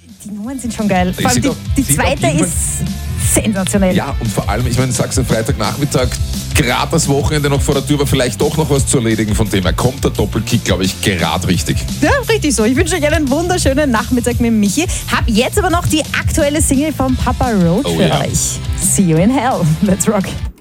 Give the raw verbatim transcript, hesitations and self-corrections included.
Die Nummern sind schon geil. Ich Vor allem sehe die, doch- die sehe doch zweite irgendwann- ist sensationell. Ja, und vor allem, ich meine, sagst du Freitagnachmittag, gerade das Wochenende noch vor der Tür, aber vielleicht doch noch was zu erledigen von dem her. Kommt der Doppelkick, glaube ich, gerade richtig. Ja, richtig so. Ich wünsche euch einen wunderschönen Nachmittag mit Michi. Hab jetzt aber noch die aktuelle Single von Papa Roach Oh für ja. euch. See you in hell. Let's rock.